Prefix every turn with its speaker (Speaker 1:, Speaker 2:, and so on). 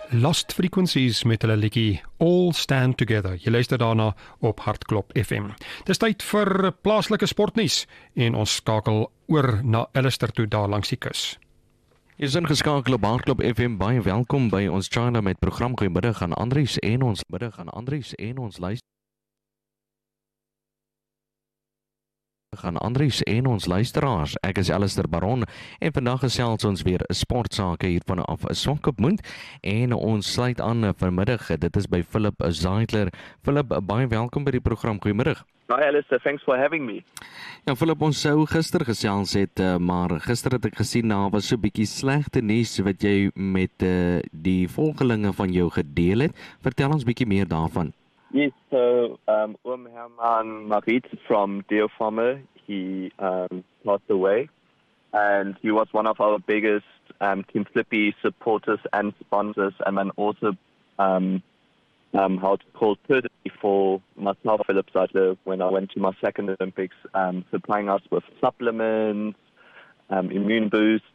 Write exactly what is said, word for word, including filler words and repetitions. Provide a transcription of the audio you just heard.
Speaker 1: Lost Frequencies met hulle liedjie All Stand Together. Jy luister daarna op Hartklop F M. Dis tyd vir plaaslike sportnuus en ons skakel oor na Alistair toe daar langs die kus.
Speaker 2: Jy is ingeskakel op Hartklop F M. Baie welkom by ons China met program. Goeiemiddag aan Andries en ons middag aan Andries en ons luister. gaan Andries en ons luisteraars. Ek is Alistair Baron en vandag gesels ons weer 'n sportsake hier vanaf Swakopmund en ons sluit aan vanmiddag. Dit is by Philip Zeidler. Philip, baie welkom by die program. Goeiemiddag.
Speaker 3: Hi Alistair, thanks for having me.
Speaker 2: Ja, Philip, ons sou gister gesels het, maar gister het ek gesien daar was so 'n bietjie slegte nuus wat jy met uh, die volgelinge van jou gedeel het. Vertel ons bietjie meer daarvan.
Speaker 3: Yes, so um, Oom Herman Mariet from Deo Farmer, he um, passed away, and he was one of our biggest um, Team Flippy supporters and sponsors, and then also um, um, how to call courtesy for myself, Philip Zeidler, when I went to my second Olympics, um, supplying us with supplements, um, immune boosts,